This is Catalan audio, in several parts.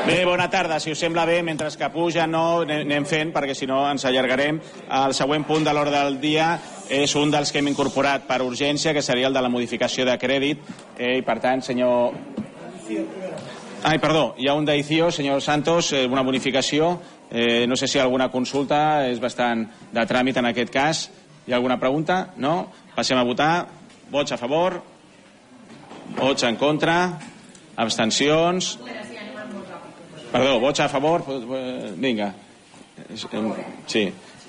Bé, bona tarda. Si us sembla bé, mentre que puja no anem fent, perquè si no ens allargarem. El següent punt de l'ordre del dia és un dels que hem incorporat per urgència, que seria el de la modificació de crèdit. I per tant, senyor... perdó, hi ha un d'ICIO, senyor Santos, una bonificació. No sé si hi ha alguna consulta, és bastant de tràmit en aquest cas. Hi ha alguna pregunta? No? Passem a votar. Vots a favor? Vots en contra? Abstencions? Perdó, vots a favor? Vinga. Sí.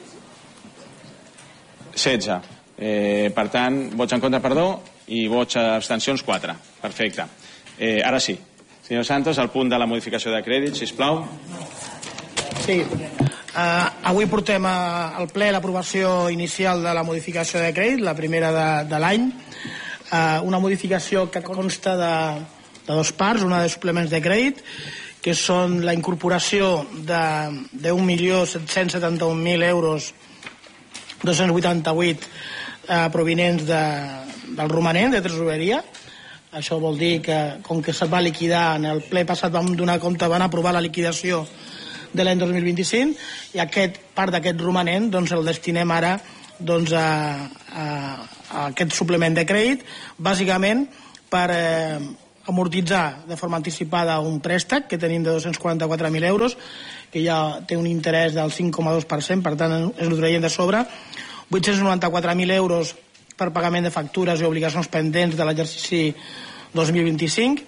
16. Per tant, vots en contra, perdó, i vots a abstencions, 4. Perfecte. Ara sí. Senyor Santos, el punt de la modificació de crèdit, sisplau. Sí. Avui portem al ple l'aprovació inicial de la modificació de crèdit, la primera de l'any. Una modificació que consta de dos parts, una de suplements de crèdit, que són la incorporació de 1.771.000 euros 288 provinents del romanent de tresoreria. Això vol dir que, com que se't va liquidar en el ple passat, vam donar compte, van aprovar la liquidació de l'any 2025, i part d'aquest romanent el destinem ara a aquest suplement de crèdit, bàsicament per amortitzar de forma anticipada un préstec que tenim de 244.000 euros, que ja té un interès del 5,2%, per tant ens ho traiem de sobre, 894.000 euros per pagament de factures i obligacions pendents de l'exercici 2025,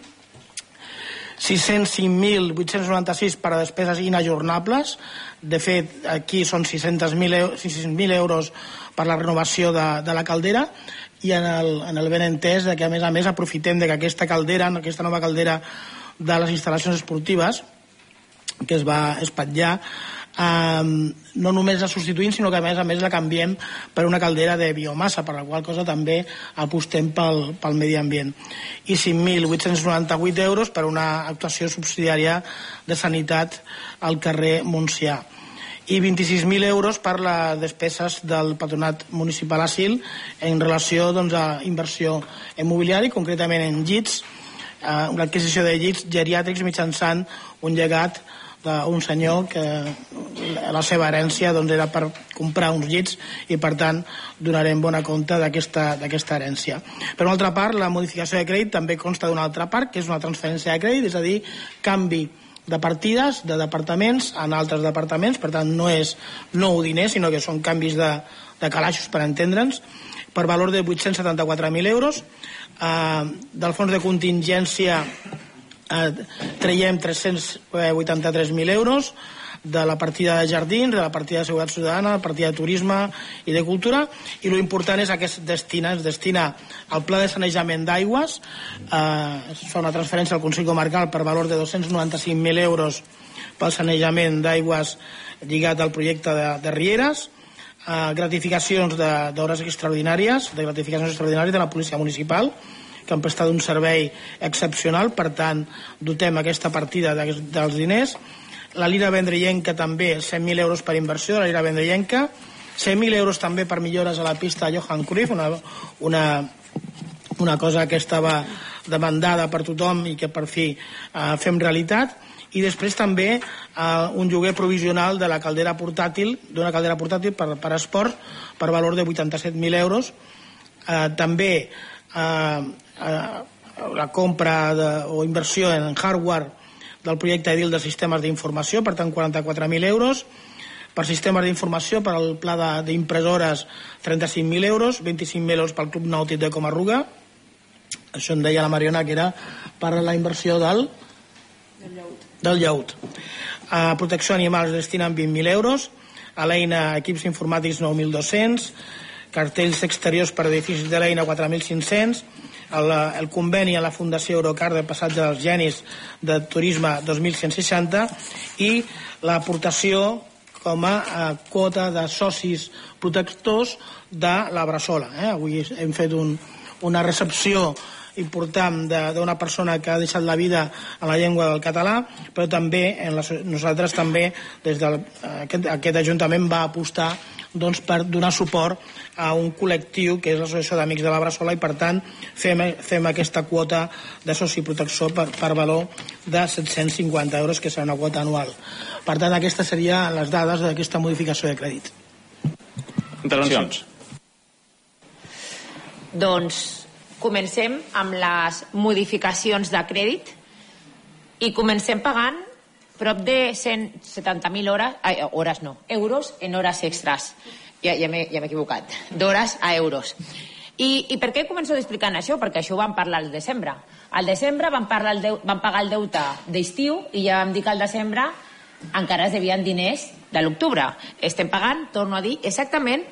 605.896 per a despeses inajornables. De fet, aquí són 600.000 euros per la renovació de la caldera, i en el benentès que, a més, aprofitem que aquesta nova caldera de les instal·lacions esportives que es va espatllar, no només la substituïm, sinó que a més la canviem per una caldera de biomassa, per la qual cosa també apostem pel medi ambient. I 5.898 euros per una actuació subsidiària de sanitat al carrer Montsià. I 26.000 euros per les despeses del Patronat Municipal Asil en relació a inversió immobiliària, concretament en llits, l'adquisició de llits geriàtrics mitjançant un llegat d'un senyor que la seva herència era per comprar uns llits, i per tant donarem bona compte d'aquesta herència. Per una altra part, la modificació de crèdit també consta d'una altra part, que és una transferència de crèdit, és a dir, canvi de partides de departaments en altres departaments. Per tant, no és nou diner, sinó que són canvis de calaixos, per entendre'ns, per valor de 874.000 euros. Del fons de contingència traiem 383.000 euros, de la partida de jardins, de la partida de seguretat ciutadana, de la partida de turisme i de cultura, i l'important és que es destina al pla de sanejament d'aigües. Es fa una transferència al Consell Comarcal per valor de 295.000 euros pel sanejament d'aigües lligat al projecte de Rieres, gratificacions d'hores extraordinàries, de la Policia Municipal, que han prestat un servei excepcional, per tant dotem aquesta partida dels diners. La Lira Vendrellenca també, 100.000 euros per inversió de la Lira Vendrellenca, 100.000 euros també per millores a la pista Johan Cruyff, una cosa que estava demandada per tothom i que per fi fem realitat. I després també un lloguer provisional de la caldera portàtil, d'una caldera portàtil per esport, per valor de 87.000 euros. També la compra o inversió en hardware del projecte edil de sistemes d'informació, per tant 44.000 euros, per sistemes d'informació, per al pla d'impressores 35.000 euros, 25.000 euros pel Club Nàutic de Comarruga, això em deia la Mariona que era per la inversió del llaüt. A protecció animals destinen 20.000 euros, a l'eina equips informàtics 9.200, cartells exteriors per edificis de l'eina 4.500, el conveni a la Fundació Eurocar de Passatge dels Genis de Turisme 2.160, i l'aportació com a quota de socis protectors de la Bressola. Avui hem fet una recepció important d'una persona que ha deixat la vida a la llengua del català, però també nosaltres també des d'aquest Ajuntament va apostar per donar suport a un col·lectiu que és l'Associació d'Amics de la Bressola, i per tant fem aquesta quota de soci protector per valor de 750 euros, que serà una quota anual. Per tant, aquestes serien les dades d'aquesta modificació de crèdit. Intervencions. Doncs comencem amb les modificacions de crèdit i comencem pagant prop de 170.000 euros en hores extres. Ja m'he equivocat, d'hores a euros. I per què començo explicant això? Perquè això ho vam parlar al desembre. Al desembre vam pagar el deute d'estiu i ja vam dir que al desembre encara es devien diners de l'octubre. Estem pagant, torno a dir, exactament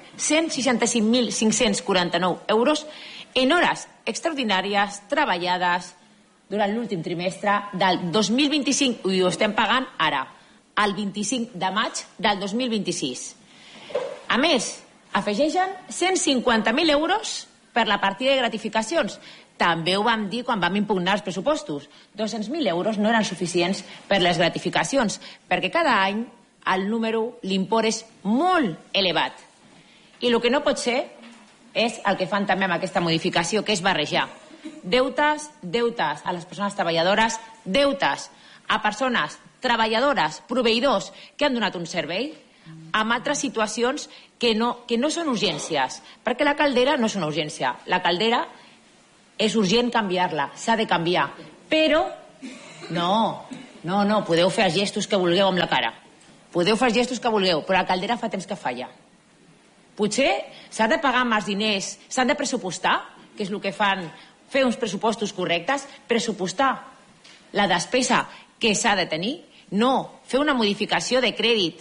165.549 euros en hores extraordinàries treballades durant l'últim trimestre del 2025 i ho estem pagant ara, el 25 de maig del 2026. A més, afegeixen 150.000 euros per la partida de gratificacions. També ho vam dir quan vam impugnar els pressupostos. 200.000 euros no eren suficients per les gratificacions, perquè cada any el número, l'import és molt elevat. I el que no pot ser és el que fan també amb aquesta modificació, que és barrejar deutes a les persones treballadores, deutes a persones treballadores, proveïdors que han donat un servei, amb altres situacions que no són urgències, perquè la caldera no és una urgència. La caldera és urgent canviar-la, s'ha de canviar, però no, podeu fer els gestos que vulgueu amb la cara, podeu fer els gestos que vulgueu, però la caldera fa temps que falla. Potser s'ha de pagar amb els diners, s'han de pressupostar, que és el que fan, fer uns pressupostos correctes, pressupostar la despesa que s'ha de tenir, no fer una modificació de crèdit.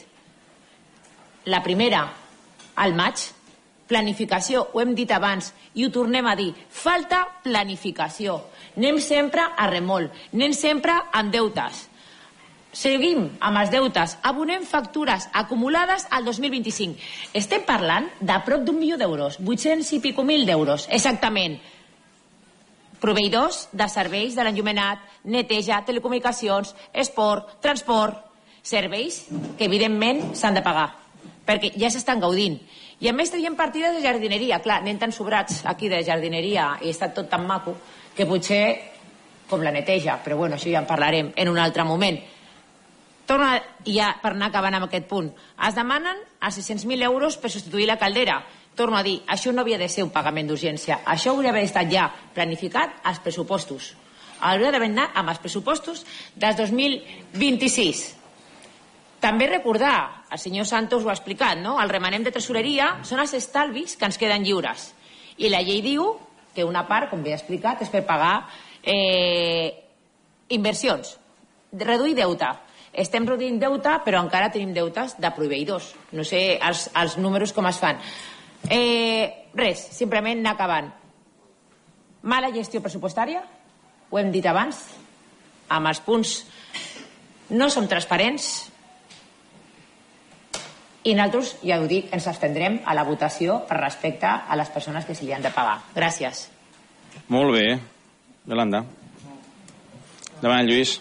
La primera, al maig, planificació, ho hem dit abans i ho tornem a dir, falta planificació. Anem sempre a remolc, anem sempre amb deutes. Seguim amb els deutes, abonem factures acumulades al 2025. Estem parlant de prop d'1 milió d'euros, 800 i pico mil d'euros, exactament. Proveïdors de serveis de l'enllumenat, neteja, telecomunicacions, esport, transport, serveis que evidentment s'han de pagar, perquè ja s'estan gaudint. I a més teníem partides de jardineria. Clar, anem tan sobrats aquí de jardineria i està tot tan maco que potser com la neteja, però bueno, això ja en parlarem en un altre moment. Torna, ja per anar acabant amb aquest punt, es demanen a 600.000 euros per substituir la caldera. Torno a dir, això no havia de ser un pagament d'urgència, això hauria d'haver estat ja planificat als pressupostos. Hauria d'haver anat amb els pressupostos del 2026. També recordar, el senyor Santos ho ha explicat, no? El remanent de tresoreria són els estalvis que ens queden lliures. I la llei diu que una part, com bé ha explicat, és per pagar inversions, reduir deute. Estem reduint deute, però encara tenim deutes de proveïdors. No sé els números com es fan. Res, simplement anar acabant. Mala gestió pressupostària, ho hem dit abans, amb els punts no som transparents i nosaltres, ja ho dic, ens abstendrem a la votació per respecte a les persones que se li han de pagar. Gràcies. Molt bé. Yolanda. Davant, Lluís.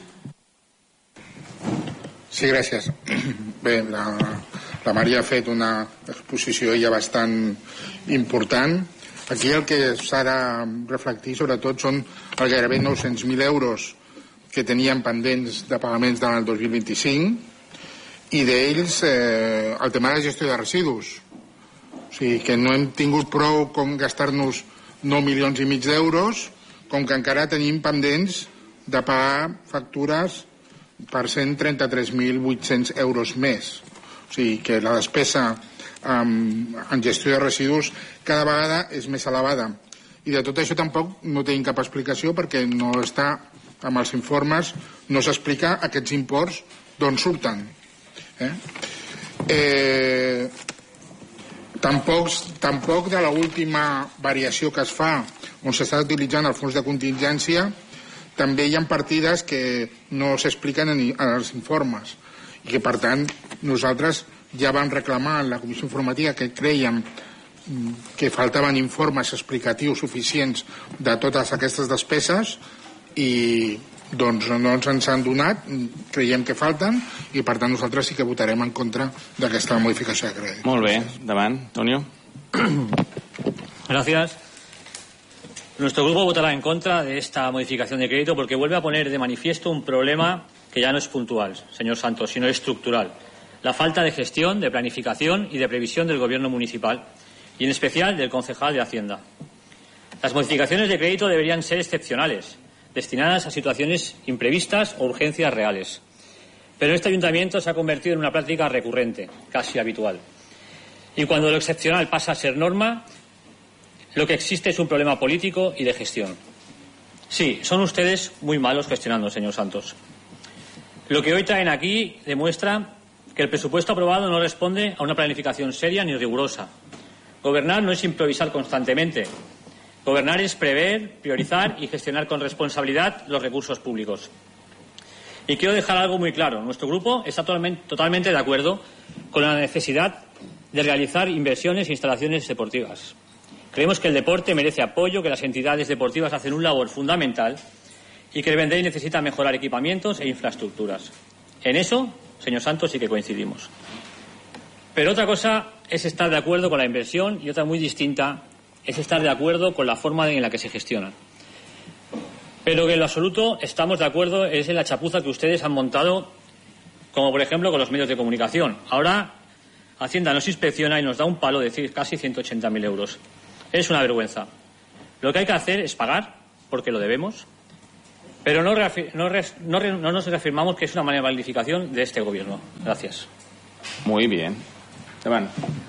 Sí, gràcies. Bé, la Maria ha fet una exposició ja bastant important. Aquí el que s'ha de reflectir sobretot són els gairebé 900.000 euros que teníem pendents de pagaments durant el 2025 i d'ells el tema de la gestió de residus. O sigui que no hem tingut prou com gastar-nos 9 milions i mig d'euros, com que encara tenim pendents de pagar factures per 133.800 euros més. O sigui que la despesa en gestió de residus cada vegada és més elevada. I de tot això tampoc no tenim cap explicació perquè no està amb els informes, no s'explica aquests imports d'on surten. Tampoc de l'última variació que es fa on s'està utilitzant el fons de contingència també hi ha partides que no s'expliquen en els informes i que per tant nosaltres ja vam reclamar en la comissió informativa que creiem que faltaven informes explicatius suficients de totes aquestes despeses i doncs no ens han donat, creiem que falten i per tant nosaltres sí que votarem en contra d'aquesta modificació de crèdit. Molt bé, davant, Antonio. Gracias. Nuestro grupo votará en contra de esta modificación de crédito porque vuelve a poner de manifiesto un problema que ya no es puntual, señor Santos, sino estructural. La falta de gestión, de planificación y de previsión del Gobierno municipal y en especial del concejal de Hacienda. Las modificaciones de crédito deberían ser excepcionales, destinadas a situaciones imprevistas o urgencias reales. Pero este ayuntamiento se ha convertido en una práctica recurrente, casi habitual. Y cuando lo excepcional pasa a ser norma, lo que existe es un problema político y de gestión. Sí, son ustedes muy malos gestionando, señor Santos. Lo que hoy traen aquí demuestra que el presupuesto aprobado no responde a una planificación seria ni rigurosa. Gobernar no es improvisar constantemente. Gobernar es prever, priorizar y gestionar con responsabilidad los recursos públicos. Y quiero dejar algo muy claro. Nuestro grupo está totalmente de acuerdo con la necesidad de realizar inversiones e instalaciones deportivas. Creemos que el deporte merece apoyo, que las entidades deportivas hacen un labor fundamental y que el Vendrell necesita mejorar equipamientos e infraestructuras. En eso, señor Santos, sí que coincidimos. Pero otra cosa es estar de acuerdo con la inversión y otra muy distinta es estar de acuerdo con la forma en la que se gestiona. Pero que en lo absoluto estamos de acuerdo es en la chapuza que ustedes han montado, como por ejemplo con los medios de comunicación. Ahora Hacienda nos inspecciona y nos da un palo de casi 180.000 euros. Es una vergüenza. Lo que hay que hacer es pagar, porque lo debemos, pero no nos reafirmamos que es una manera de planificación de este gobierno. Gracias. Muy bien. Endavant.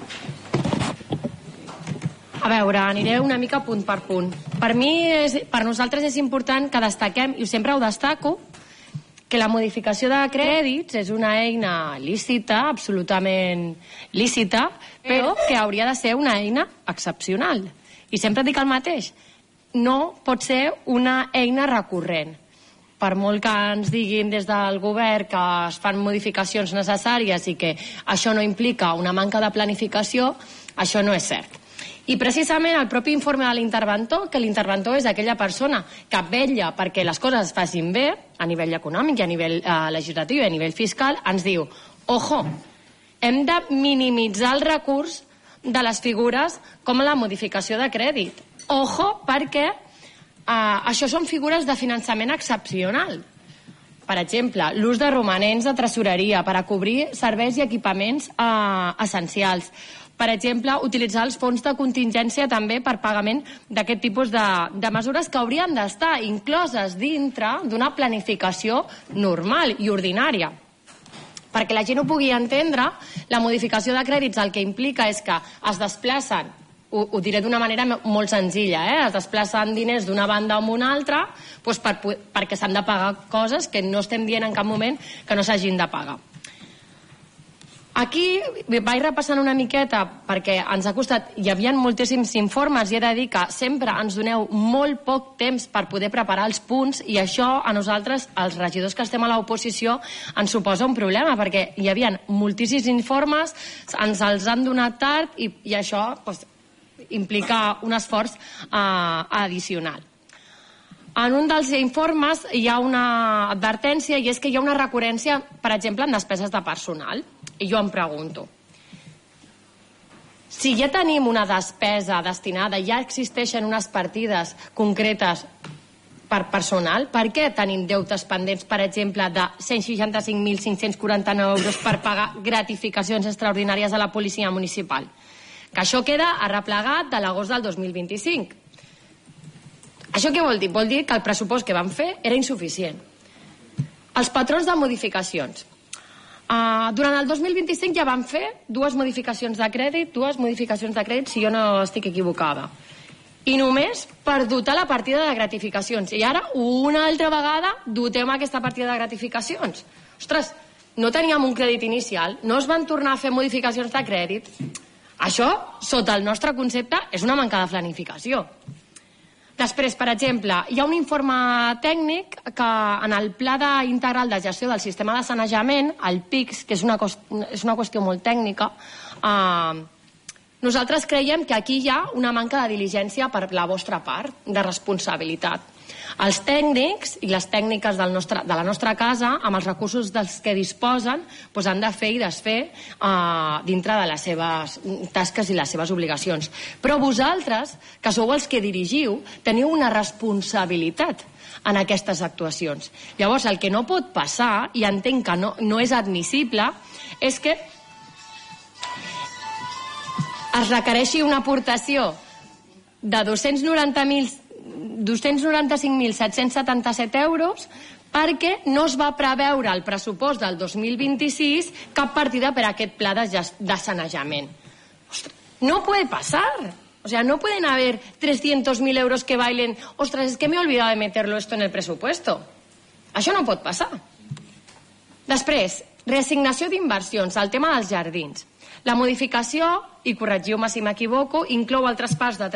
A veure, aniré una mica punt per punt. Per nosaltres és important que destaquem, i sempre ho destaco, que la modificació de crèdits és una eina lícita, absolutament lícita, però que hauria de ser una eina excepcional. I sempre dic el mateix, no pot ser una eina recurrent. Per molt que ens diguin des del govern que es fan modificacions necessàries i que això no implica una manca de planificació, això no és cert. I precisament el propi informe de l'interventor, que l'interventor és aquella persona que vetlla perquè les coses es facin bé a nivell econòmic i a nivell legislatiu i a nivell fiscal, ens diu, ojo, hem de minimitzar el recurs de les figures com la modificació de crèdit. Ojo, perquè això són figures de finançament excepcional. Per exemple, l'ús de romanents de tresoreria per a cobrir serveis i equipaments essencials. Per exemple, utilitzar els fons de contingència també per pagament d'aquest tipus de mesures que haurien d'estar incloses dintre d'una planificació normal i ordinària. Perquè la gent ho pugui entendre, la modificació de crèdits el que implica és que es desplacen, ho diré d'una manera molt senzilla, es desplacen diners d'una banda a una altra perquè s'han de pagar coses que no estem dient en cap moment que no s'hagin de pagar. Aquí vaig repassant una miqueta perquè ens ha costat, hi havia moltíssims informes i he de dir que sempre ens doneu molt poc temps per poder preparar els punts i això a nosaltres, els regidors que estem a l'oposició, ens suposa un problema perquè hi havia moltíssims informes, ens els han donat tard i això implica un esforç addicional. En un dels informes hi ha una advertència i és que hi ha una recurrència, per exemple, en despeses de personal. I jo em pregunto, si ja tenim una despesa destinada, ja existeixen unes partides concretes per personal, per què tenim deutes pendents, per exemple, de 165.549 euros per pagar gratificacions extraordinàries a la policia municipal? Que això queda arreplegat de l'agost del 2025. Això què vol dir? Vol dir que el pressupost que van fer era insuficient. Els patrons de modificacions. Durant el 2025 ja van fer dues modificacions de crèdit, si jo no estic equivocada. I només per dotar la partida de gratificacions. I ara, una altra vegada, dotem aquesta partida de gratificacions. Ostres, no teníem un crèdit inicial, no es van tornar a fer modificacions de crèdit. Això, sota el nostre concepte, és una manca de planificació. Després, per exemple, hi ha un informe tècnic que en el Pla Integral de Gestió del Sistema de Sanejament, el PICS, que és una qüestió molt tècnica, nosaltres creiem que aquí hi ha una manca de diligència per la vostra part, de responsabilitat. Els tècnics i les tècniques de la nostra casa, amb els recursos dels que disposen, han de fer i desfer dintre de les seves tasques i les seves obligacions. Però vosaltres, que sou els que dirigiu, teniu una responsabilitat en aquestes actuacions. Llavors, el que no pot passar, i entenc que no és admissible, és que es requereixi una aportació de 295.777 euros perquè no es va preveure al pressupost del 2026 cap partida per a aquest pla de sanejament. Ostres, no puede pasar. O sea, no pueden haber 300.000 euros que bailen. Ostras, es que me he olvidado de meterlo esto en el presupuesto. Això no pot passar. Després, reassignació d'inversions, el tema dels jardins. La modificació, i corregiu-me si m'equivoco, inclou el traspàs de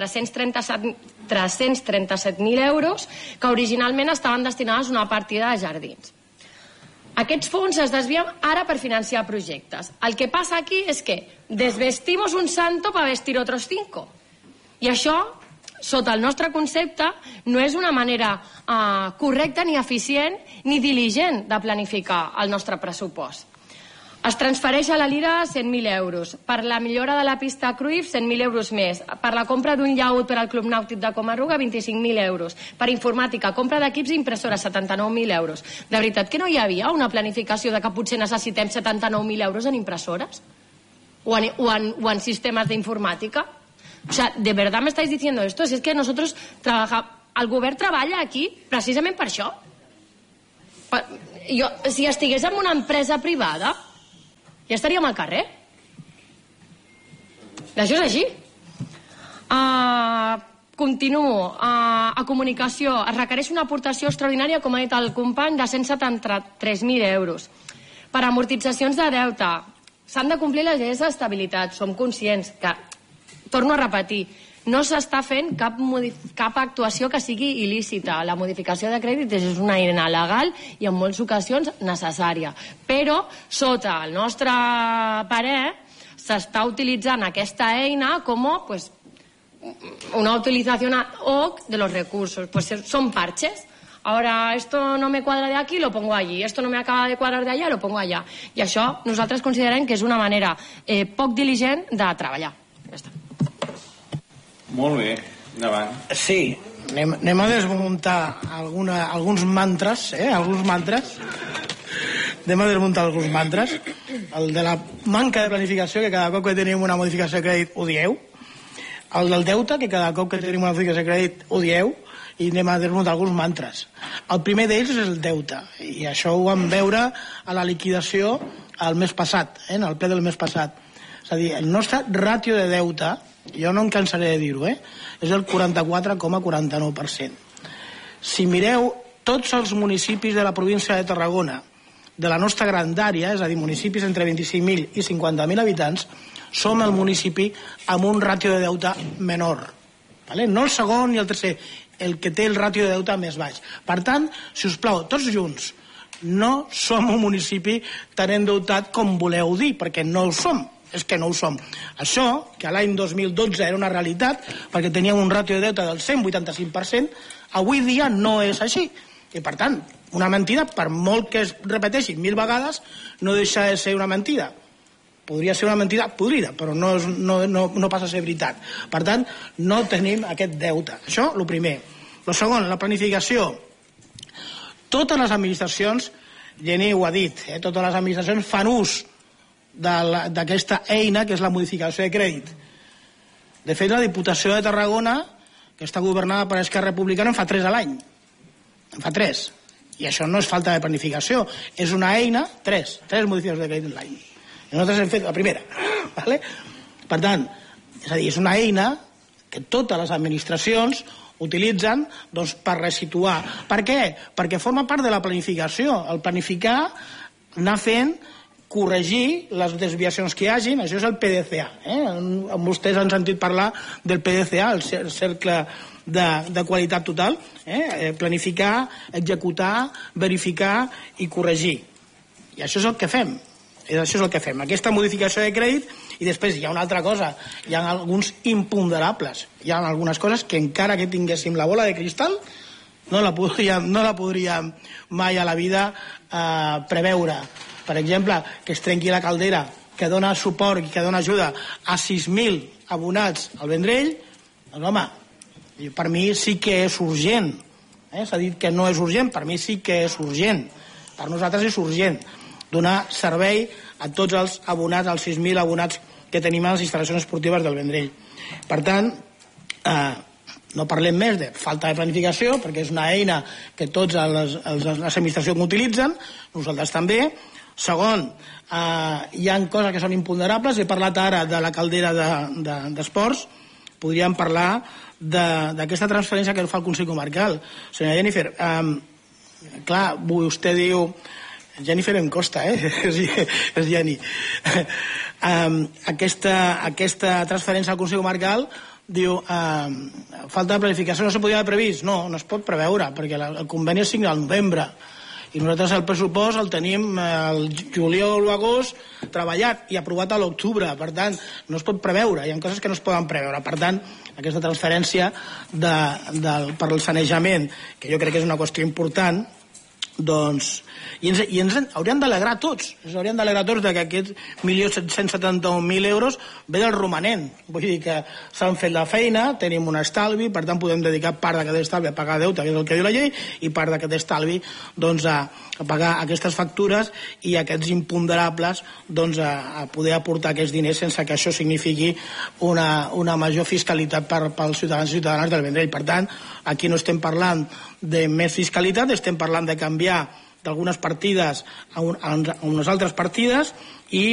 337.000 euros que originalment estaven destinades a una partida de jardins. Aquests fons es desvien ara per financiar projectes. El que passa aquí és que desvestimos un santo para vestir otros 5. I això, sota el nostre concepte, no és una manera correcta ni eficient ni diligent de planificar el nostre pressupost. Es transfereix a la Lira 100.000 euros. Per la millora de la pista Cruyff, 100.000 euros més. Per la compra d'un llaüt per al Club Nàutic de Comarruga, 25.000 euros. Per informàtica, compra d'equips i impressores, 79.000 euros. De veritat que no hi havia una planificació de que potser necessitem 79.000 euros en impressores? O en sistemes d'informàtica? O sea, ¿de verdad me estáis diciendo esto? Si es que nosotros el govern treballa aquí precisament per això. Si estigués en una empresa privada, ja estaríem al carrer. Això és així. Continuo. A comunicació es requereix una aportació extraordinària, com ha dit el company, de 173.000 euros. Per amortitzacions de deute s'han de complir les lleis d'estabilitat. Som conscients que, torno a repetir, no s'està fent cap actuació que sigui il·lícita. La modificació de crèdit és una eina legal i en moltes ocasions necessària. Però, sota el nostre parer, s'està utilitzant aquesta eina com una utilització ad hoc de los recursos. Son parches. Ahora, esto no me cuadra de aquí, lo pongo allí. Esto no me acaba de cuadrar de allà, lo pongo allà. I això nosaltres considerem que és una manera poc diligent de treballar. Ja està. Molt bé, endavant. Sí, anem a desmuntar alguns mantres, alguns mantres. Anem a desmuntar alguns mantres. El de la manca de planificació, que cada cop que tenim una modificació de crèdit ho dieu. El del deute, que cada cop que tenim una modificació de crèdit ho dieu. I anem a desmuntar alguns mantres. El primer d'ells és el deute. I això ho vam veure a la liquidació el mes passat, en el ple del mes passat. És a dir, el nostre ràtio de deute, jo no em cansaré de dir-ho, és el 44,49%. Si mireu tots els municipis de la província de Tarragona, de la nostra grandària, és a dir, municipis entre 25.000 i 50.000 habitants, som el municipi amb un ràtio de deute menor. No el segon ni el tercer, el que té el ràtio de deute més baix. Per tant, si us plau, tots junts, no som un municipi tan endeutat com voleu dir, perquè no ho som. És que no ho som. Això, que l'any 2012 era una realitat, perquè teníem un ràtio de deute del 185%, avui dia no és així. I per tant, una mentida, per molt que es repeteixi 1000 vegades, no deixa de ser una mentida. Podria ser una mentida podrida, però no passa a ser veritat. Per tant, no tenim aquest deute. Això, el primer. El segon, la planificació. Totes les administracions, Jenny ho ha dit, totes les administracions fan ús d'aquesta eina que és la modificació de crèdit. De fet, la Diputació de Tarragona, que està governada per Esquerra Republicana, en fa 3 a l'any. En fa 3. I això no és falta de planificació. És una eina, 3 modificacions de crèdit l'any. I nosaltres hem fet la primera. Per tant, és a dir, és una eina que totes les administracions utilitzen per resituar. Per què? Perquè forma part de la planificació. El planificar, anar fent, corregir les desviacions que hi hagin, això és el PDCA. Vostès han sentit parlar del PDCA, el cercle de qualitat total. Planificar, executar, verificar i corregir. I això és el que fem. Aquesta modificació de crèdit. I després hi ha una altra cosa, hi ha alguns imponderables. Hi ha algunes coses que encara que tinguéssim la bola de cristal no la podríem mai a la vida preveure. Per exemple, que es trenqui la caldera, que dona suport i que dona ajuda a 6.000 abonats al Vendrell, doncs home, per mi sí que és urgent. S'ha dit que no és urgent, per mi sí que és urgent. Per nosaltres és urgent donar servei a tots els abonats, els 6.000 abonats que tenim a les instal·lacions esportives del Vendrell. Per tant, no parlem més de falta de planificació, perquè és una eina que tots les administracions utilitzen, nosaltres també. Segon, hi ha coses que són imponderables. He parlat ara de la caldera d'esports. Podríem parlar d'aquesta transferència que fa el Consell Comarcal. Senyora Jennifer, clar, vostè diu... Jennifer em costa, és Jenny. Aquesta transferència al Consell Comarcal diu falta de planificació, no se podia haver previst. No es pot preveure, perquè el conveni es signa al novembre i nosaltres el pressupost el tenim el juliol o agost treballat i aprovat a l'octubre. Per tant, no es pot preveure, hi ha coses que no es poden preveure. Per tant, aquesta transferència per al sanejament, que jo crec que és una qüestió important, doncs, i ens hauríem d'alegrar tots, que aquests 1.771.000 euros ve del romanent. Vull dir que s'han fet la feina, tenim un estalvi, per tant podem dedicar part d'aquest estalvi a pagar deute, que és el que diu la llei, i part d'aquest estalvi doncs, a pagar aquestes factures i aquests imponderables doncs, a poder aportar aquests diners sense que això signifiqui una major fiscalitat pels ciutadans i ciutadanes del Vendrell. Per tant, aquí no estem parlant de més fiscalitat, estem parlant de canviar d'algunes partides a unes altres partides i